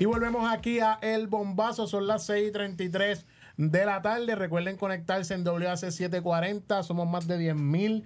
Y volvemos aquí a El Bombazo. Son las 6:33 de la tarde. Recuerden conectarse en WAC 740. Somos más de 10,000.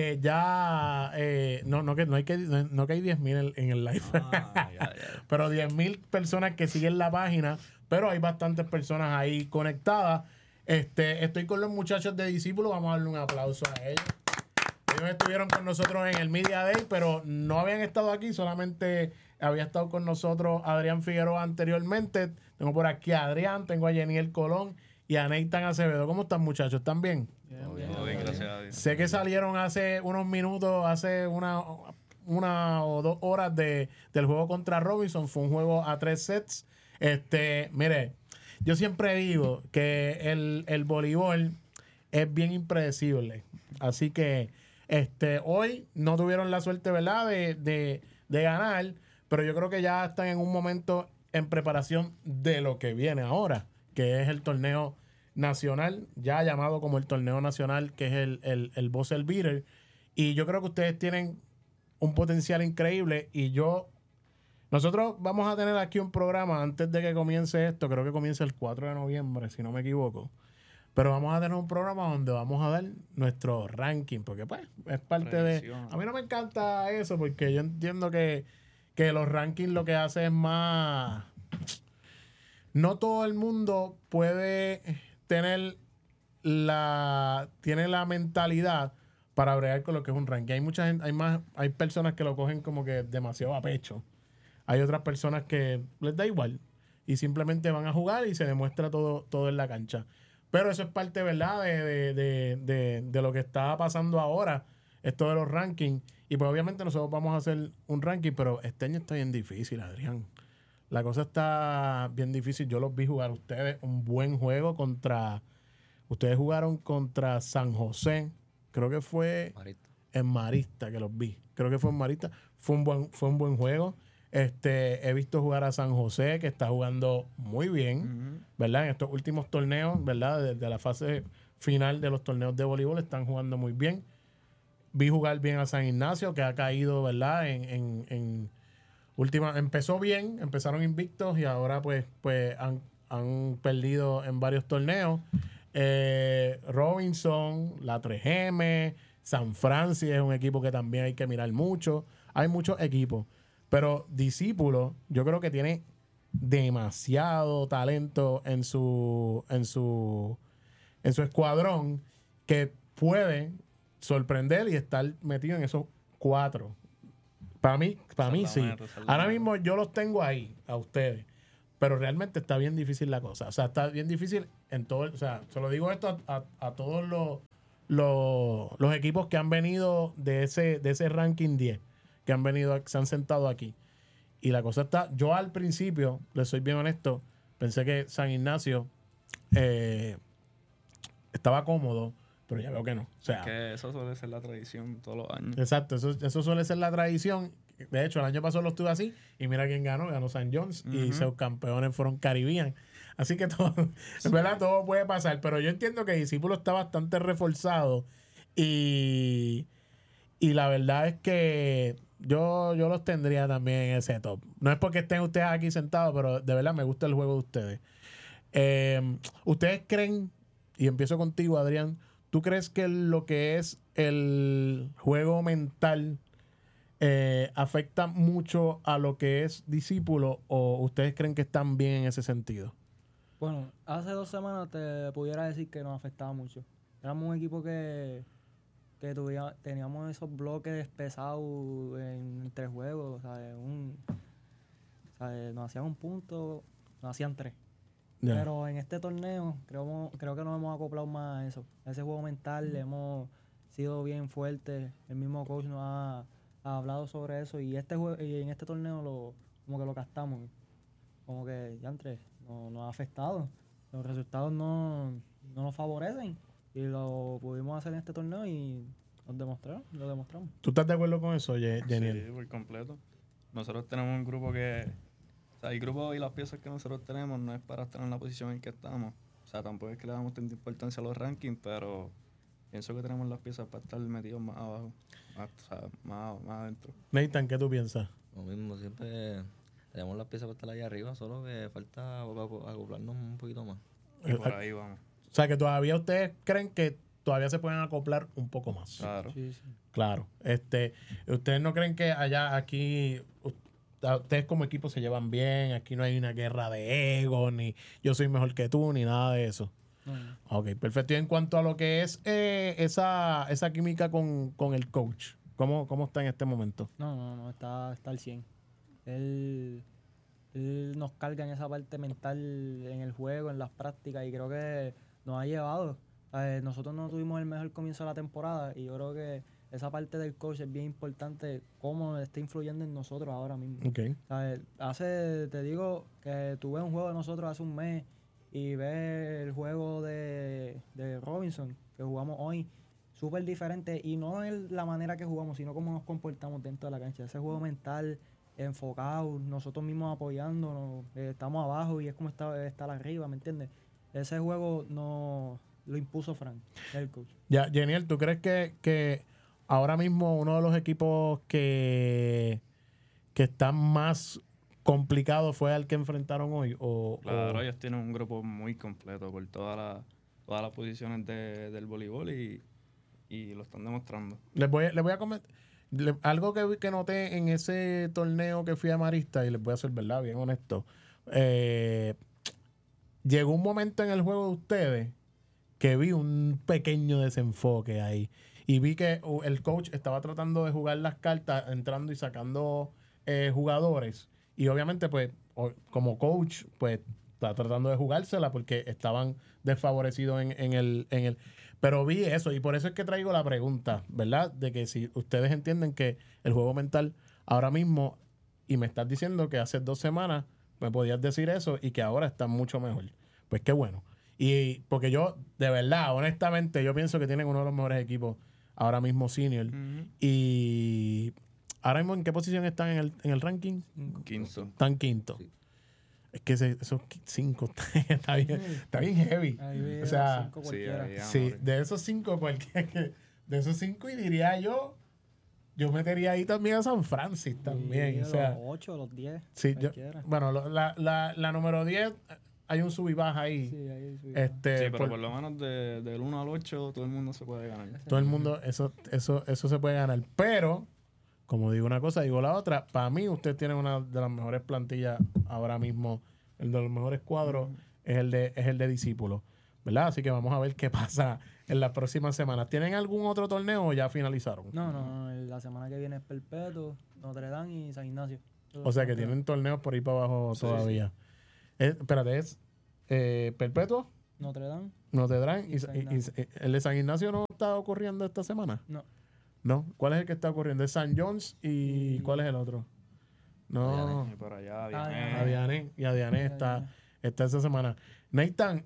No que hay 10,000 en el live. Pero 10,000 personas que siguen la página. Pero hay bastantes personas ahí conectadas. Estoy con los muchachos de Discípulos. Vamos a darle un aplauso a ellos. Ellos estuvieron con nosotros en el Media Day, pero no habían estado aquí, solamente había estado con nosotros Adrián Figueroa anteriormente. Tengo por aquí a Adrián, tengo a Yeniel Colón y a Nathan Acevedo. ¿Cómo están, muchachos? ¿Están bien? Bien, gracias a Dios. Sé que salieron hace unos minutos, hace una o 2 horas del juego contra Robinson. Fue un juego a 3 sets. Mire, yo siempre digo que el voleibol es bien impredecible. Así que hoy no tuvieron la suerte, ¿verdad?, de ganar, pero yo creo que ya están en un momento en preparación de lo que viene ahora, que es el torneo nacional, ya llamado como el torneo nacional, que es el Buzzer Beater. Y yo creo que ustedes tienen un potencial increíble nosotros vamos a tener aquí un programa antes de que comience esto, creo que comienza el 4 de noviembre, si no me equivoco. Pero vamos a tener un programa donde vamos a dar nuestro ranking, porque pues es parte Predicción. de... A mí no me encanta eso, porque yo entiendo que los rankings lo que hace es más... No todo el mundo puede tener tiene la mentalidad para bregar con lo que es un ranking. Hay mucha gente, hay personas que lo cogen como que demasiado a pecho. Hay otras personas que les da igual y simplemente van a jugar y se demuestra todo en la cancha. Pero eso es parte, ¿verdad?, de lo que está pasando ahora, esto de los rankings. Y pues obviamente nosotros vamos a hacer un ranking, pero este año está bien difícil, Adrián. La cosa está bien difícil. Yo los vi jugar a ustedes un buen juego Ustedes jugaron contra San José. Creo que fue Marista. en Marista que los vi. Creo que fue en Marista. Fue un buen juego. He visto jugar a San José, que está jugando muy bien, ¿verdad? En estos últimos torneos, ¿verdad? Desde la fase final de los torneos de voleibol están jugando muy bien. Vi jugar bien a San Ignacio, que ha caído, ¿verdad? Empezó bien, empezaron invictos y ahora pues han perdido en varios torneos. Robinson, la 3M, San Francis es un equipo que también hay que mirar mucho. Hay muchos equipos. Pero Discípulo, yo creo que tiene demasiado talento en su escuadrón que puede sorprender y estar metido en esos 4. Para mí sí. Ahora mismo yo los tengo ahí, a ustedes. Pero realmente está bien difícil la cosa. O sea, está bien difícil en todo. O sea, se lo digo esto a todos los equipos que han venido de ese ranking 10, que han venido, se han sentado aquí. Y la cosa está. Yo al principio, les soy bien honesto, pensé que San Ignacio estaba cómodo, pero ya veo que no. O sea, Que eso suele ser la tradición todos los años. exacto, eso suele ser la tradición. De hecho, el año pasado lo estuve así y mira quién ganó San John's y sus campeones fueron Caribbean. Así que todo, en verdad, todo puede pasar. Pero yo entiendo que Discípulo está bastante reforzado y la verdad es que yo los tendría también en ese top. No es porque estén ustedes aquí sentados, pero de verdad me gusta el juego de ustedes. ¿Ustedes creen, y empiezo contigo, Adrián, tú crees que lo que es el juego mental afecta mucho a lo que es Discípulo o ustedes creen que están bien en ese sentido? Bueno, hace 2 semanas te pudiera decir que nos afectaba mucho. Éramos un equipo que teníamos esos bloques pesados entre juegos. Nos hacían un punto, nos hacían 3. Ya. Pero en este torneo creo que nos hemos acoplado más a eso. A ese juego mental hemos sido bien fuertes. El mismo coach nos ha hablado sobre eso. Y en este torneo como que lo gastamos. Como que ya nos ha afectado. Los resultados no nos favorecen. Y lo pudimos hacer en este torneo y lo demostramos. ¿Tú estás de acuerdo con eso, Jeniel? Sí, por completo. Nosotros tenemos un grupo que... O sea, el grupo y las piezas que nosotros tenemos no es para estar en la posición en que estamos. O sea, tampoco es que le damos tanta importancia a los rankings, pero pienso que tenemos las piezas para estar metidos más abajo, más adentro. Nathan, ¿qué tú piensas? Lo mismo, siempre Tenemos las piezas para estar ahí arriba, solo que falta acoplarnos un poquito más. Y por ahí vamos. O sea, que todavía ustedes creen que todavía se pueden acoplar un poco más. Claro. Sí, sí. Claro. ¿Ustedes no creen que aquí ustedes como equipo se llevan bien? Aquí no hay una guerra de ego, ni yo soy mejor que tú, ni nada de eso. No. Ok, perfecto. Y en cuanto a lo que es esa química con el coach, ¿cómo está en este momento? No, está al 100. Él nos carga en esa parte mental, en el juego, en las prácticas, y creo que nos ha llevado. Nosotros no tuvimos el mejor comienzo de la temporada, y yo creo que esa parte del coach es bien importante, cómo está influyendo en nosotros ahora mismo. Ok. Te digo que tú ves un juego de nosotros hace un mes y ves el juego de Robinson que jugamos hoy, súper diferente, y no en la manera que jugamos, sino cómo nos comportamos dentro de la cancha. Ese juego mental, enfocado, nosotros mismos apoyándonos, estamos abajo y es como estar arriba, ¿me entiendes? Ese juego no lo impuso Frank, el coach. Ya, Geniel, ¿tú crees que ahora mismo uno de los equipos que está más complicado fue al que enfrentaron hoy? Claro, ellos tienen un grupo muy completo por todas las posiciones del voleibol y lo están demostrando. Les voy a comentar algo que noté en ese torneo que fui a Marista, y les voy a ser verdad, bien honesto. Llegó un momento en el juego de ustedes que vi un pequeño desenfoque ahí. Y vi que el coach estaba tratando de jugar las cartas, entrando y sacando jugadores. Y obviamente, pues, como coach, pues, está tratando de jugársela porque estaban desfavorecidos en el... Pero vi eso, y por eso es que traigo la pregunta, ¿verdad? De que si ustedes entienden que el juego mental ahora mismo, y me estás diciendo que hace 2 semanas me podías decir eso y que ahora está mucho mejor. Pues qué bueno. Y porque yo, de verdad, honestamente, yo pienso que tienen uno de los mejores equipos ahora mismo senior. Y ahora mismo, ¿en qué posición están en el ranking? Quinto. Están quinto. Sí. Es que esos 5 está bien heavy. Ahí veo O sea, 5 Sí, cualquiera. ahí, sí, de esos 5, de esos 5, y diría yo metería ahí también a San Francis también. Sí, O sea, los 8, los 10, sí, cualquiera. bueno, la número 10, hay un sub y baja ahí. Sí, ahí sí. Sí, pero por lo menos del 1 al 8 todo el mundo se puede ganar. Todo el mundo, eso se puede ganar. Pero, como digo una cosa, digo la otra. Para mí, usted tiene una de las mejores plantillas ahora mismo. El de los mejores cuadros es el de Discípulos, ¿verdad? Así que vamos a ver qué pasa en las próximas semanas. ¿Tienen algún otro torneo o ya finalizaron? No, la semana que viene es Perpetuo, Notre Dame y San Ignacio. O sea que tienen torneos por ahí para abajo todavía. Espérate, ¿es Perpetuo? Notre Dame, Notre Dame Y San y Ignacio. el de San Ignacio no está ocurriendo esta semana. no. No, ¿cuál es el que está ocurriendo? Es San John's y ¿cuál es el otro? No, Y por allá, a Diané. Diané está esta semana. Nathan,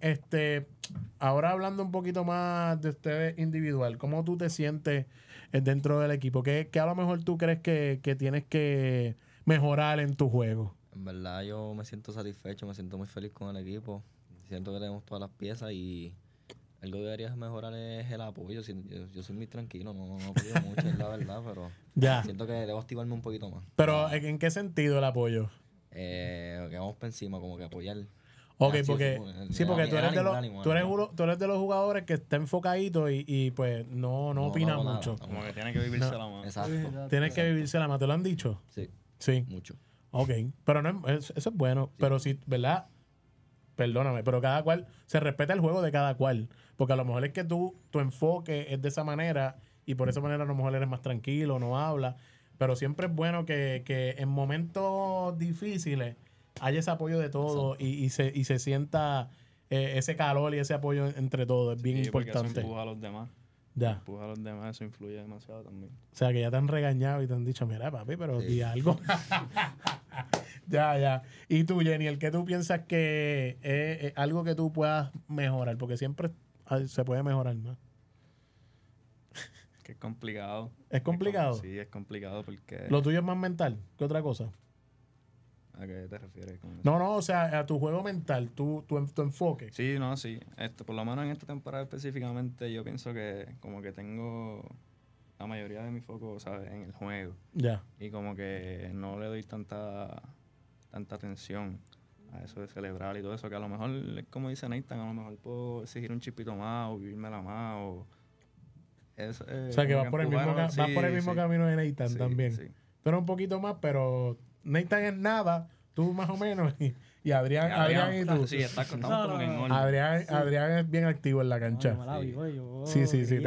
ahora hablando un poquito más de ustedes individual, ¿cómo tú te sientes dentro del equipo? ¿Qué a lo mejor tú crees que tienes que mejorar en tu juego? En verdad yo me siento satisfecho, me siento muy feliz con el equipo. Siento que tenemos todas las piezas y algo que deberías mejorar es el apoyo. Yo soy muy tranquilo, no pido mucho, es la verdad, pero Ya. siento que debo activarme un poquito más. Pero ¿en qué sentido el apoyo? Que vamos por encima, como que apoyar. Ok, Así, porque tú eres de ánimo, tú eres de los jugadores que está enfocadito y pues no opina hago nada, mucho. Como que tiene que vivirse la mano. Exacto, Tienes que vivirse la mano, ¿te lo han dicho? sí, Sí. mucho. Ok, pero no eso es bueno, pero sí, ¿verdad? Perdóname, pero cada cual, se respeta el juego de cada cual, porque a lo mejor es que tu enfoque es de esa manera y por esa manera a lo mejor eres más tranquilo, no hablas, pero siempre es bueno que en momentos difíciles haya ese apoyo de todos y se sienta ese calor y ese apoyo entre todos, es bien Sí, porque eso importante. empuja a los demás. Ya. Empuja a los demás, eso influye demasiado también. O sea, que ya te han regañado y te han dicho, mira, papi, pero di algo. Ya. Y tú, Jenny, ¿el que tú piensas que es algo que tú puedas mejorar? Porque siempre se puede mejorar más. Que es complicado. ¿Es complicado? Sí, es complicado porque... ¿Lo tuyo es más mental que otra cosa? ¿A qué te refieres con eso? No, o sea, a tu juego mental, tu enfoque. Sí, no, sí. Por lo menos en esta temporada específicamente yo pienso que como que tengo la mayoría de mi foco, ¿sabes? En el juego. Ya. Y como que no le doy tanta tanta atención a eso de celebrar y todo eso, que a lo mejor, como dice Nathan, a lo mejor puedo exigir un chipito más o vivírmela más o... o sea, que vas por el mismo, vas por el mismo camino de Nathan también. Sí. Tú eres un poquito más, pero Nathan es nada, tú más o menos, y Adrián y tú. Sí, estamos como que en orden. Adrián es bien activo en la cancha. Sí,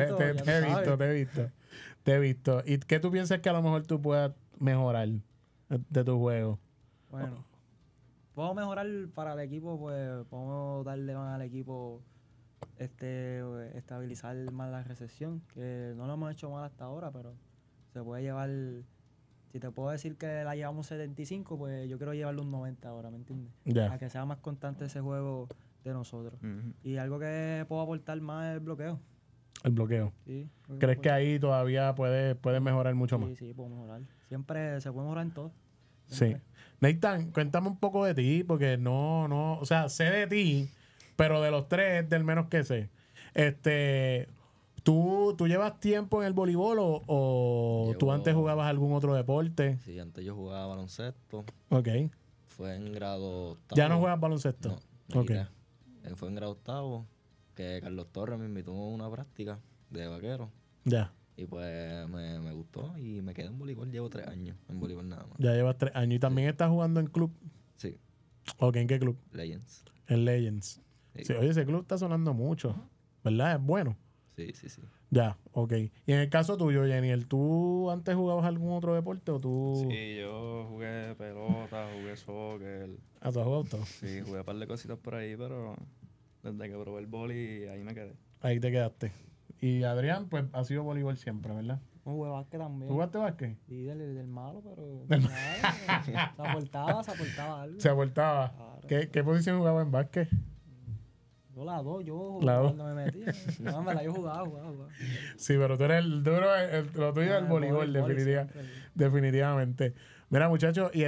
te he visto. ¿Y qué tú piensas que a lo mejor tú puedas mejorar de tu juego? Bueno, puedo mejorar para el equipo, pues podemos darle más al equipo, estabilizar más la recepción, que no lo hemos hecho mal hasta ahora, pero se puede llevar. Si te puedo decir que la llevamos 75, pues yo quiero llevarle un 90 ahora, ¿me entiendes? Ya. A que sea más constante ese juego de nosotros. Ujú. Y algo que puedo aportar más es el bloqueo. El bloqueo. Sí, ¿Crees que ahí todavía puede mejorar mucho más? Sí, puedo mejorar. Siempre se puede mejorar en todo. Sí. Siempre. Nathan, cuéntame un poco de ti, porque no, o sea, sé de ti, pero de los tres es del menos que sé. ¿Tú llevas tiempo en el voleibol o tú antes jugabas algún otro deporte? Sí, antes yo jugaba baloncesto. Ok. Fue en grado octavo. ¿Ya no juegas baloncesto? No, me Ok. quité. Fue en grado octavo que Carlos Torres me invitó a una práctica de vaquero. Ya. Y pues me gustó y me quedé en voleibol. Llevo 3 años en voleibol nada más. Ya llevas 3 años. ¿Y también estás jugando en club? Sí, Ok, ¿en qué club? Legends. En Legends. Sí. Sí, oye, ese club está sonando mucho, ¿verdad? Es bueno. Sí. Ya, ok. Y en el caso tuyo, Jeniel, ¿tú antes jugabas algún otro deporte o tú...? Sí, yo jugué pelota, jugué soccer. ¿Ah, tú has jugado todo? Sí, jugué un par de cositas por ahí, pero desde que probé el boli, ahí me quedé. Ahí te quedaste. Y Adrián, pues, ha sido voleibol siempre, ¿verdad? Un jugué básquet también. ¿Tú jugaste básquet? Sí, del malo, pero nada, se aportaba algo. Se aportaba. Claro. ¿Qué posición jugaba en básquet? Yo la dos, La dos. cuando me metí. No, en verdad, yo jugaba. Sí, pero tú eres el duro, lo tuyo es el Ah, voleibol, siempre. definitivamente. Mira, muchachos, y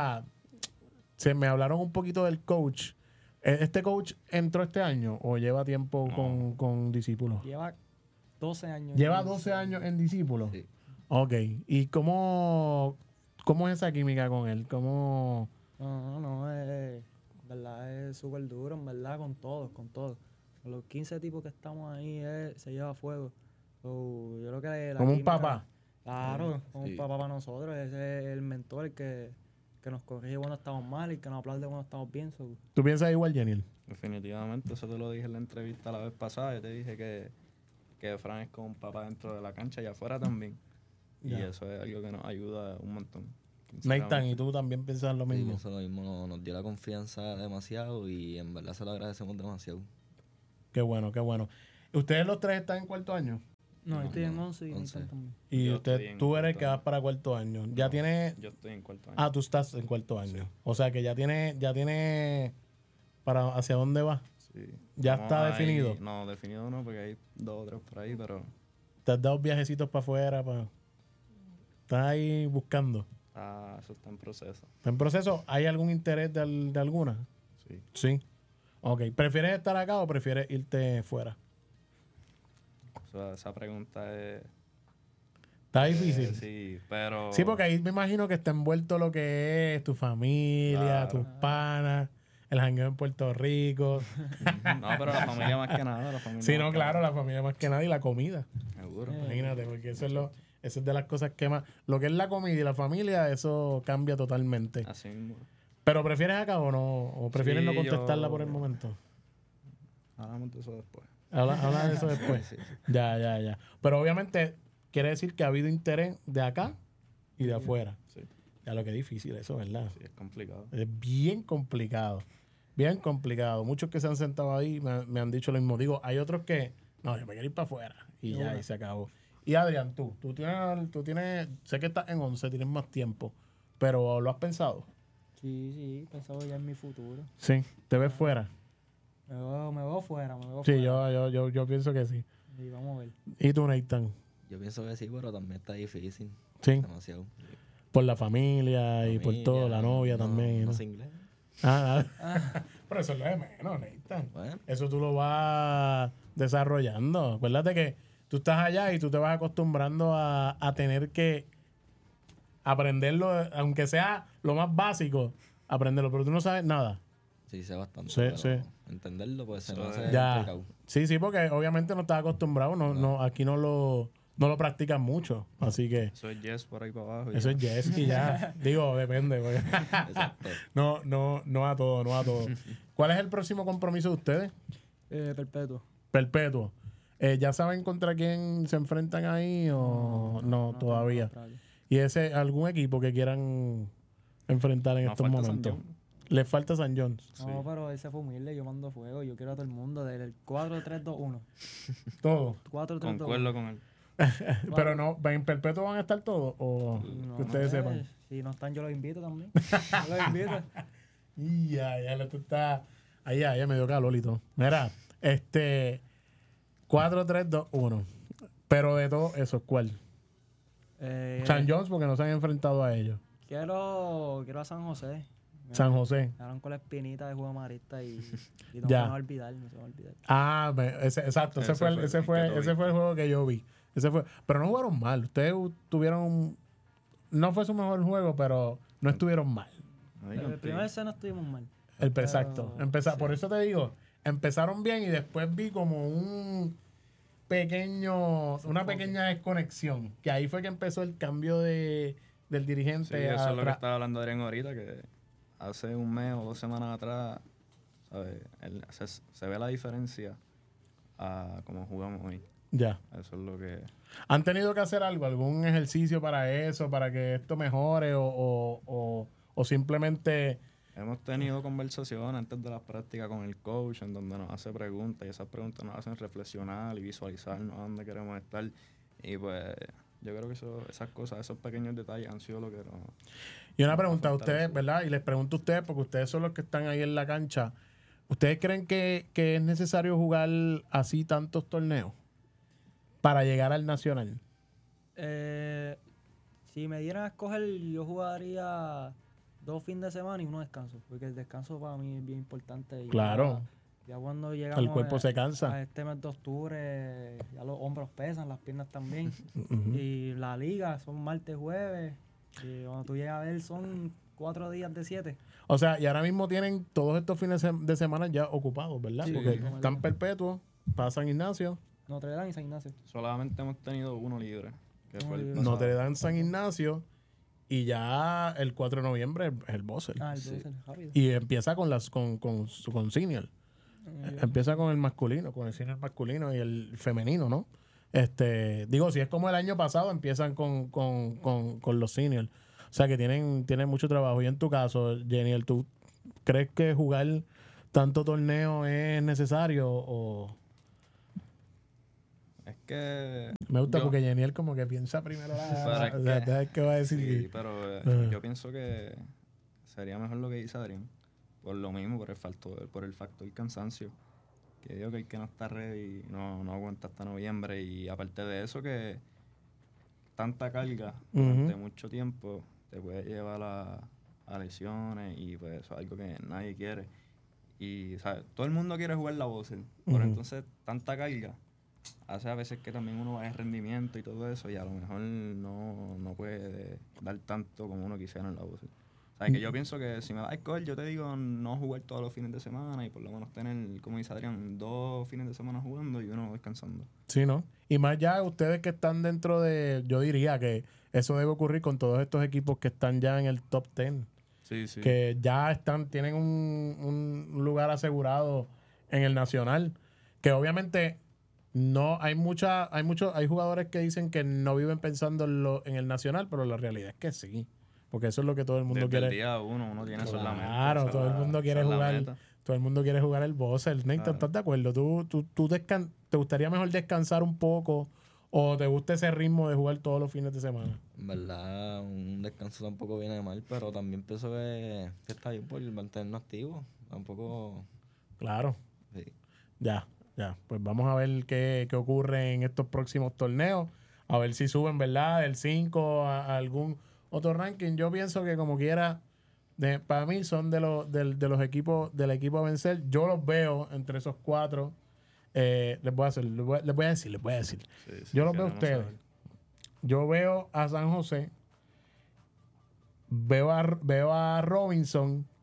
se me hablaron un poquito del coach. ¿Este coach entró este año o lleva tiempo con discípulos? Lleva 12 años. Lleva 12 años en discípulos. Sí. Ok. ¿Y cómo es esa química con él? ¿Cómo? No, en verdad es súper duro, en verdad, con todos. Con los 15 tipos que estamos ahí, se lleva fuego. So, yo creo que la Como un química- papá. Claro, como Sí. un papá para nosotros. Ese es el mentor, el que nos corrige cuando estamos mal y que nos aplaude cuando estamos bien. So, ¿Tú piensas igual, Jeniel? Definitivamente, eso te lo dije en la entrevista la vez pasada. Yo te dije que Fran es como un papá dentro de la cancha y afuera también. Y Ya. eso es algo que nos ayuda un montón. Nathan, ¿y tú también piensas lo Sí, mismo? eso lo mismo nos dio la confianza demasiado y en verdad se lo agradecemos demasiado. Qué bueno, qué bueno. ¿Ustedes los tres están en cuarto año? no, estoy en no, 11 y 11. Nathan también. Y Yo estoy usted, en tú eres el cuarto que vas año. para cuarto año. Ya No, tiene... Yo estoy en cuarto año. Ah, tú estás en cuarto año. O sea que ya tiene para hacia dónde va. Sí. ¿Ya Estamos está ahí- definido? No, definido no, porque hay 2 o 3 por ahí, pero ¿Te has dado viajecitos para afuera? ¿Estás ahí buscando? eso está en proceso. ¿Está en proceso? ¿Hay algún interés de alguna? Sí. Sí. Ok. ¿Prefieres estar acá o prefieres irte fuera? O sea, esa pregunta es... Está difícil. Sí, pero... Sí, porque ahí me imagino que está envuelto lo que es tu familia, Claro. tus panas, el jangueo en Puerto Rico. No, pero la familia más que nada. La familia Sí, más no, que claro, nada. la familia más que nada y la comida. Seguro. Imagínate, porque eso es de las cosas que más... Lo que es la comida y la familia, eso cambia totalmente. Así mismo. ¿Pero prefieres acá o no? ¿O prefieres Sí, no contestarla yo- por el momento? Hablamos de eso después. Habla de eso después. Sí. Ya. Pero obviamente quiere decir que ha habido interés de acá y de afuera. Sí, Ya lo que es difícil eso, ¿verdad? sí, es complicado. Es bien complicado. Bien complicado. Muchos que se han sentado ahí me han dicho lo mismo. Digo, hay otros que, no, yo me quiero ir para afuera. Y ya, y se acabó. Y Adrián, tú tienes, sé que estás en 11, tienes más tiempo, pero ¿lo has pensado? Sí, pensaba ya en mi futuro. Sí. ¿Te ves fuera? Me veo fuera, Sí, fuera. yo pienso que sí. Y vamos a ver. ¿Y tú, Nathan? Yo pienso que sí, pero también está difícil. Sí. Demasiado. Por la familia y por Familia, todo, la novia no- también. No ¿no? sé inglés. Pero eso es lo de menos, Nathan. Bueno, Eso tú lo vas desarrollando. Acuérdate que tú estás allá y tú te vas acostumbrando a tener que aprenderlo, aunque sea lo más básico, aprenderlo, pero tú no sabes nada. Sí, sé bastante. Sí, pero sí. entenderlo, pues se me hace Ya. complicado. Sí, porque obviamente no estás acostumbrado, aquí no lo practican mucho, así que Eso es yes por ahí para abajo. y eso ya. es yes y ya. Digo, depende. Porque Exacto. no a todo, no a todo. ¿Cuál es el próximo compromiso de ustedes? Perpetuo. Perpetuo. ¿Ya saben contra quién se enfrentan ahí o no todavía? ¿Y ese algún equipo que quieran enfrentar en Nos estos falta San momentos? John. Les falta San John's. No, pero ese fue humilde. Yo mando fuego. Yo quiero a todo el mundo del 4-3-2-1. Todo. 4-3-2-1. Concuerdo con él. Pero no, ¿en perpetuo van a estar todos? O No, que ustedes no, sepan. Si no están, yo los invito también. Yo los invito. Y ya, esto está. Ahí ya me dio calor y todo. Mira, 4-3-2-1. Pero de todo eso, ¿cuál? San John's, porque no se han enfrentado a ellos. Quiero a San José. San José. Me dejaron con la espinita de juego marista y no Ya. se me va a olvidar, no se me va a olvidar. Exacto. Ese fue el juego que yo vi. Pero no jugaron mal. Ustedes tuvieron. No fue su mejor juego, pero no estuvieron mal. No El digan primer set no estuvimos mal. Exacto. Por eso te digo, empezaron bien y después vi como una pequeña desconexión. Que ahí fue que empezó el cambio del dirigente. Sí, eso es lo que estaba hablando Adrián ahorita, que hace un mes o 2 semanas atrás, ¿sabes? Se ve la diferencia a cómo jugamos hoy. Ya. Eso es lo que... ¿Han tenido que hacer algún ejercicio para eso, para que esto mejore o simplemente... Hemos tenido conversaciones antes de las prácticas con el coach, en donde nos hace preguntas y esas preguntas nos hacen reflexionar y visualizarnos a dónde queremos estar. Y pues yo creo que esas cosas, esos pequeños detalles han sido lo que nos... Y una pregunta a ustedes, ¿verdad? Y les pregunto a ustedes, porque ustedes son los que están ahí en la cancha. ¿Ustedes creen que es necesario jugar así tantos torneos para llegar al nacional? Si me dieran a escoger, yo jugaría 2 fines de semana y 1 descanso, porque el descanso para mí es bien importante. Y Claro. Ya cuando llegamos El cuerpo se cansa. a este mes de octubre, ya los hombros pesan, las piernas también. Y la liga son martes, jueves. Y cuando tú llegas a ver, son 4 días de 7. O sea, y ahora mismo tienen todos estos fines de semana ya ocupados, ¿verdad? Sí, Porque como están digo. perpetuos para San Ignacio. Notre Dame y San Ignacio. Solamente hemos tenido uno libre, que fue el Uno libre. pasado. Notre Dame, San Ignacio. Y ya el 4 de noviembre es el Bosser. El 12, rápido. Y empieza con senior. Empieza con el masculino, con el senior masculino y el femenino, ¿no? Digo, si es como el año pasado, empiezan con los seniors. O sea que tienen mucho trabajo. Y en tu caso, Jeniel, ¿tú crees que jugar tanto torneo es necesario o...? Es que... Me gusta yo- porque Jeniel como que piensa primero Pero es o sea, que- ¿qué va a decir? Sí, pero yo pienso que sería mejor lo que dice Adrián. Por lo mismo, por el factor cansancio. Que digo que el que no está ready no aguanta hasta noviembre. Y aparte de eso, que tanta carga durante mucho tiempo te puede llevar a lesiones. Y pues eso es algo que nadie quiere. Y, ¿sabes? Todo el mundo quiere jugar la voz. Pero entonces, tanta carga hace a veces que también uno baje rendimiento y todo eso. Y a lo mejor no puede dar tanto como uno quisiera en la voz. O sea, que yo pienso que si me das a escoger, yo te digo no jugar todos los fines de semana y por lo menos tener, como dice Adrián, 2 fines de semana jugando y 1 descansando. Sí, ¿no? Y más ya ustedes que están dentro de... Yo diría que eso debe ocurrir con todos estos equipos que están ya en el top 10. Sí, sí. Que ya tienen un lugar asegurado en el nacional. Que obviamente no hay hay jugadores que dicen que no viven pensando en el nacional, pero la realidad es que sí. Porque eso es lo que todo el mundo Desde quiere. el día 1 uno tiene eso en la mente. Claro, esa todo el mundo quiere esa es la jugar. meta. Todo el mundo quiere jugar el Bosser. Nathan, Claro. ¿estás de acuerdo? ¿Tú te gustaría mejor descansar un poco o te gusta ese ritmo de jugar todos los fines de semana? En verdad, un descanso tampoco viene mal, pero también pienso que está bien por mantenernos activos. Tampoco... Claro. Sí. Ya. Pues vamos a ver qué ocurre en estos próximos torneos. A ver si suben, ¿verdad? Del 5 a algún otro ranking. Yo pienso que como quiera, para mí son de los equipos, del equipo a vencer. Yo los veo entre esos 4. Les voy a decir. Sí, Yo los veo a queremos ustedes. saber. Yo veo a San José, veo a Robinson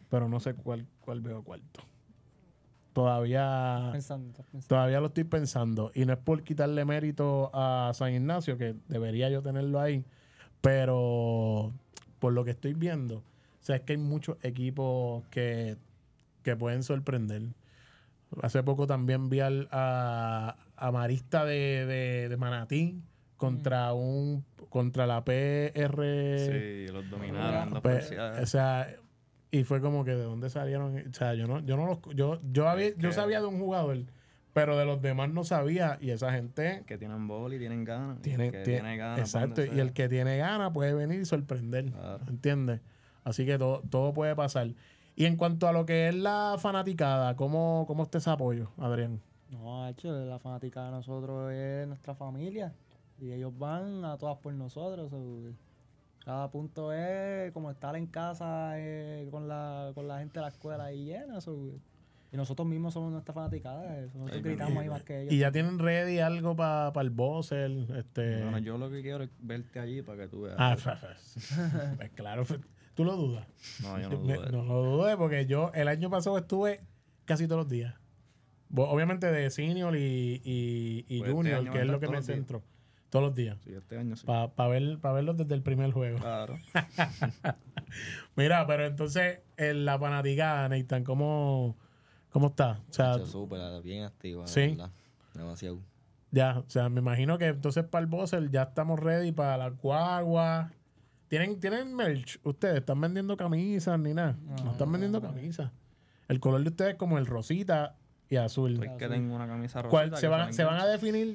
pero no sé cuál veo cuarto. Todavía Estás pensando. Todavía lo estoy pensando. Y no es por quitarle mérito a San Ignacio, que debería yo tenerlo ahí. Pero por lo que estoy viendo, o sea, es que hay muchos equipos que pueden sorprender. Hace poco también vi a Marista de Manatí contra la PR. Sí, los dominaron en dos O parciales. sea, y fue como que de dónde salieron. O sea, yo no los, yo sabía de un jugador, pero de los demás no sabía. Y esa gente Que tienen bol y tienen ganas. tiene, que tiene- tiene ganas. exacto. Y el que tiene ganas puede venir y sorprender. Claro. ¿Entiendes? Así que todo puede pasar. Y en cuanto a lo que es la fanaticada, ¿cómo está ese apoyo, Adrián? No, hecho, la fanática de nosotros es nuestra familia. Y ellos van a todas por nosotros. Cada punto es como estar en casa con la gente de la escuela ahí llena. Y nosotros mismos somos nuestra fanaticada. Nosotros Ay, gritamos ahí bendito. más que ellos. Y ya tienen ready algo para el buzzer. Bueno, yo lo que quiero es verte allí para que tú veas. Ah, pues claro, tú lo dudas. No, yo no Me- dudo de no eso. lo dudé porque yo el año pasado estuve casi todos los días. Obviamente de senior y Pues este junior, año que va a es lo estar que todos me los días. centro. Todos los días. Sí, este año sí. Para verlos desde el primer juego. Claro. Mira, pero entonces en la fanaticada, Nathan, ¿cómo está? O sea, Hecho súper, bien activa, Sí. de verdad. Demasiado. ya, o sea, me imagino que entonces para el buzzer ya estamos ready para la guagua. ¿Tienen merch? ¿Ustedes están vendiendo camisas ni nada? No están vendiendo camisas. El color de ustedes es como el rosita y azul. Estoy que tengo una camisa rosa. ¿Cuál, se van a definir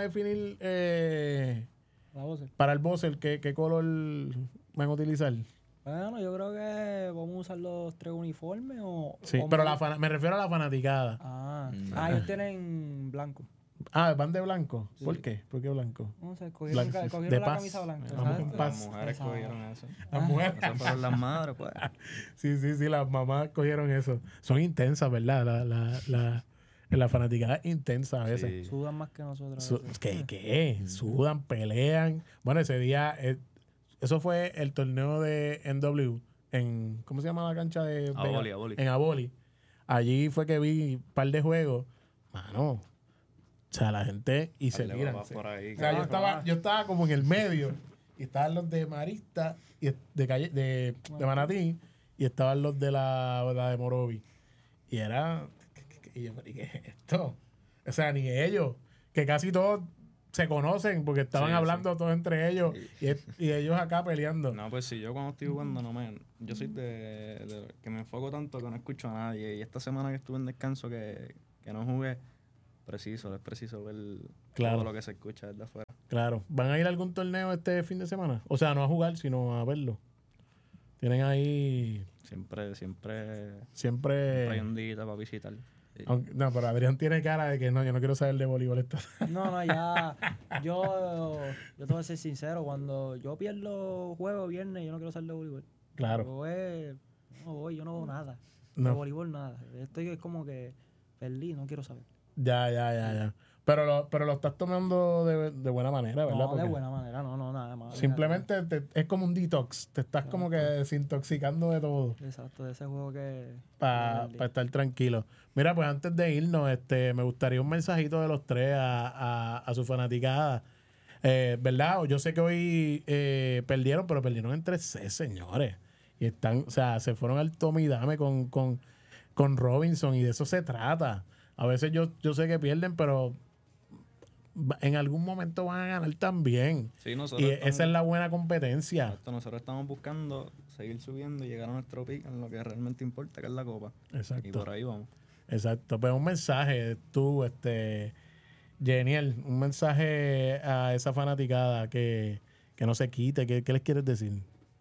La voz. para el buzzer qué color van a utilizar? Bueno, yo creo que vamos a usar los 3 uniformes o... Sí, o pero me- me refiero a la fanaticada. ellos tienen blanco. Ah, van de blanco. ¿Por qué? ¿Por qué blanco? No sé, cogieron, Blanco. cogieron De la paz. camisa blanca. Vamos ¿sabes? en Las paz. mujeres Exacto. cogieron eso. Las mujeres. Esas fueron las madres, pues. Sí, las mamás cogieron eso. Son intensas, ¿verdad? La fanaticada es intensa a veces. Sí. Sudan más que nosotros. a veces. ¿Qué? Sudan, pelean. Bueno, ese día, eso fue el torneo de NW en, ¿cómo se llama la cancha de Vega? Aboli. En Aboli. Allí fue que vi un par de juegos. Mano, o sea, la gente y se Dale, tiran. papá, por ahí. O sea, yo estaba como en el medio y estaban los de Marista y de Manatí y estaban los de la de Morovi. Y era... Y yo, ¿y qué es esto? O sea, ni ellos, que casi todos se conocen porque estaban Sí, hablando todos entre ellos y ellos acá peleando. No, pues sí, yo cuando estoy jugando yo soy que me enfoco tanto que no escucho a nadie. Y esta semana que estuve en descanso que no jugué, es preciso ver Claro. todo lo que se escucha desde afuera. Claro. ¿Van a ir a algún torneo este fin de semana? O sea, no a jugar, sino a verlo. Tienen ahí siempre... Hay un día para visitar. No, pero Adrián tiene cara de que no, yo no quiero saber de voleibol esta. No, ya. Yo te voy a ser sincero. Cuando yo pierdo juego viernes, yo no quiero salir de voleibol. Claro. Yo no veo nada. No. De voleibol nada. Es como que perdí, no quiero saber. Ya. Pero lo estás tomando de buena manera, ¿verdad? No, de Porque buena manera, no, nada más. simplemente es como un detox. Te estás como que desintoxicando de todo Exacto, de ese juego que... para estar tranquilo. Mira, pues antes de irnos, me gustaría un mensajito de los tres a su fanaticada. ¿Verdad? Yo sé que hoy perdieron, pero perdieron en 3-6, señores. Y están, o sea, se fueron al tome y dame con Robinson y de eso se trata. A veces yo sé que pierden, pero en algún momento van a ganar también. Sí, Y esa es la buena competencia. Nosotros estamos buscando seguir subiendo y llegar a nuestro pico en lo que realmente importa, que es la copa. Y Exacto. por ahí vamos. Exacto. Pues un mensaje, tú, Geniel, un mensaje a esa fanaticada que no se quite. ¿Qué les quieres decir?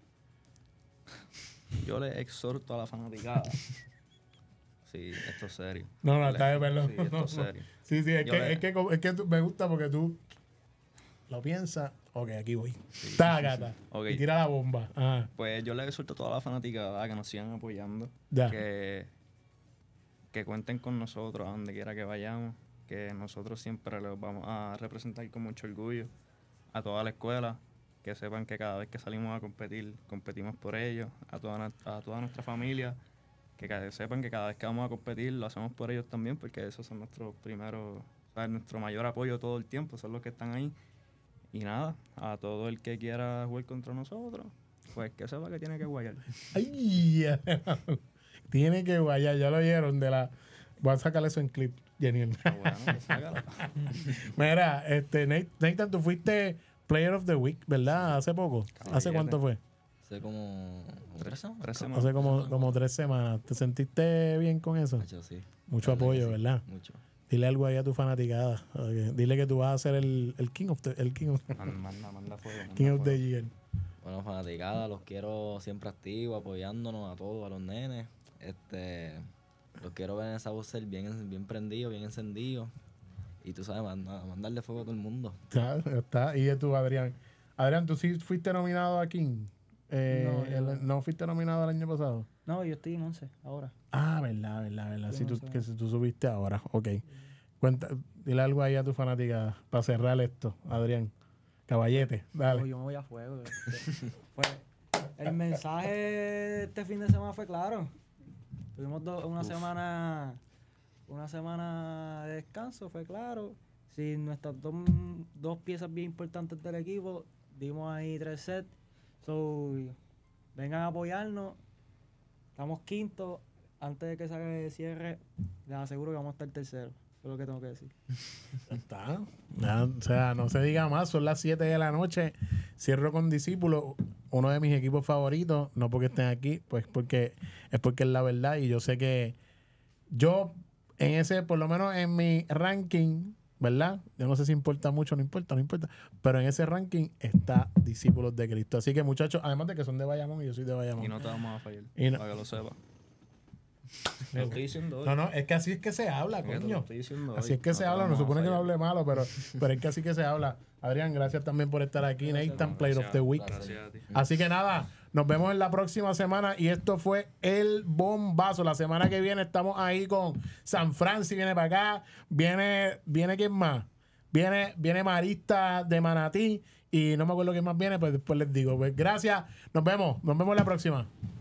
Yo le exhorto a la fanaticada. Sí, esto es serio. No, está de verlo. Sí, esto es serio. Sí, es Yo que me gusta porque tú lo piensas. Ok, aquí voy. Tágata. Ok. Y tira la bomba. Ajá. Pues yo le exhorto a toda la fanaticada a que nos sigan apoyando. Ya. Que cuenten con nosotros a donde quiera que vayamos. Que nosotros siempre los vamos a representar con mucho orgullo a toda la escuela. Que sepan que cada vez que salimos a competir, competimos por ellos, a toda nuestra familia. sepan que cada vez que vamos a competir lo hacemos por ellos también, porque esos son nuestros primeros, o sea, nuestro mayor apoyo todo el tiempo, son los que están ahí. Y nada, a todo el que quiera jugar contra nosotros, pues que sepa que tiene que guayar. Ay, tiene que guayar, ya lo oyeron de la... Voy a sacarle eso en clip, Jenny. Pero bueno, pues sácalo. Mira, Nathan, tú fuiste Player of the Week, ¿verdad? Hace poco. ¿Hace Caballete. cuánto fue? Hace como 3 semanas. 3 semanas. Hace como 3 semanas. ¿Te sentiste bien con eso? Macho, sí. Mucho La verdad apoyo, que sí, ¿verdad? Mucho. Dile algo ahí a tu fanaticada. Dile que tú vas a ser el King of the Manda fuego. King of manda the fuego. Year. Bueno, fanaticada, los quiero siempre activos, apoyándonos a todos, a los nenes. Los quiero ver en esa voz bien prendidos, bien encendidos. Y tú sabes, mandarle fuego a todo el mundo. Ya está. Y tú, Adrián. Adrián, ¿tú sí fuiste nominado a King? ¿No fuiste nominado el año pasado? No, yo estoy en 11 ahora. Ah, verdad. Sí, no sé. que si tú subiste ahora. Ok. Dile algo ahí a tu fanática para cerrar esto, Adrián. Caballete, dale. Yo me voy a fuego. Pues, el mensaje este fin de semana fue claro. Tuvimos una semana de descanso, fue claro. Sin nuestras dos piezas bien importantes del equipo, dimos ahí 3 sets. So, vengan a apoyarnos. Estamos quinto. Antes de que se cierre, les aseguro que vamos a estar tercero. Eso es lo que tengo que decir. Ya está. Ya, o sea, no se diga más. Son las 7 de la noche. Cierro con Discípulos, uno de mis equipos favoritos. No porque estén aquí, pues porque es la verdad. Y yo sé que yo, por lo menos en mi ranking, ¿verdad? Yo no sé si importa mucho, no importa. Pero en ese ranking está Discípulos de Cristo. Así que, muchachos, además de que son de Bayamón y yo soy de Bayamón. Y no te vamos a fallar, Y no- para que lo sepas. Lo estoy diciendo hoy. No, es que así es que se habla, Es que te lo coño. estoy diciendo Así hoy. es que No se te habla, no vamos a supone que no fallar. hable malo, pero es que así que se habla. Adrián, gracias también por estar aquí, Nathan, Player of the Week. Gracias a ti. Así que nada, nos vemos en la próxima semana y esto fue El Bombazo. La semana que viene estamos ahí con San Francisco, viene para acá, viene ¿quién más? Viene Marista de Manatí y no me acuerdo quién más viene, pues después les digo. Pues gracias, nos vemos en la próxima.